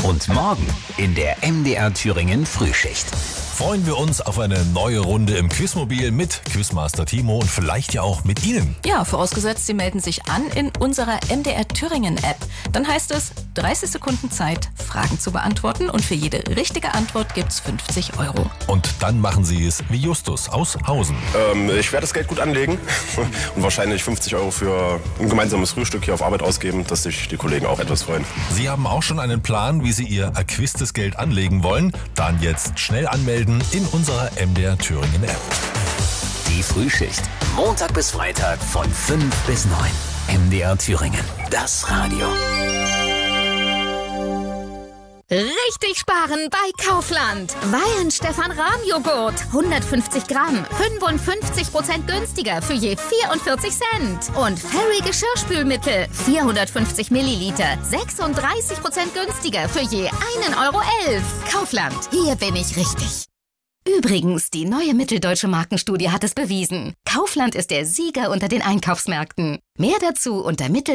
Und morgen in der MDR Thüringen Frühschicht. Freuen wir uns auf eine neue Runde im Quizmobil mit Quizmaster Timo und vielleicht ja auch mit Ihnen. Ja, vorausgesetzt, Sie melden sich an in unserer MDR Thüringen App. Dann heißt es 30 Sekunden Zeit, Fragen zu beantworten und für jede richtige Antwort gibt's 50 €. Und dann machen Sie es wie Justus aus Hausen. Ich werde das Geld gut anlegen und wahrscheinlich 50 € für ein gemeinsames Frühstück hier auf Arbeit ausgeben, dass sich die Kollegen auch etwas freuen. Sie haben auch schon einen Plan, wie Sie Ihr erquiestes Geld anlegen wollen? Dann jetzt schnell anmelden in unserer MDR Thüringen App. Die Frühschicht. Montag bis Freitag von 5 bis 9. MDR Thüringen. Das Radio. Richtig sparen bei Kaufland. Weihenstephan-Rahm-Joghurt. 150 Gramm. 55% günstiger für je 44 Cent. Und Fairy Geschirrspülmittel. 450 Milliliter. 36% günstiger für je 1,11 €. Kaufland. Hier bin ich richtig. Übrigens, die neue Mitteldeutsche Markenstudie hat es bewiesen. Kaufland ist der Sieger unter den Einkaufsmärkten. Mehr dazu unter